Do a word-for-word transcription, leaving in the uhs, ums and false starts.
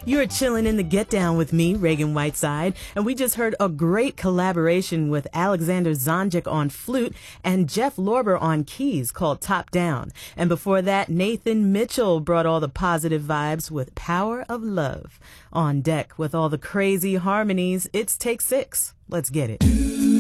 You're chilling in the Get Down with me, Reagan Whiteside, and we just heard a great collaboration with Alexander Zonjic on flute and Jeff Lorber on keys called Top Down. And before that, Nathan Mitchell brought all the positive vibes with Power of Love. On deck with all the crazy harmonies, it's Take Six. Let's get it.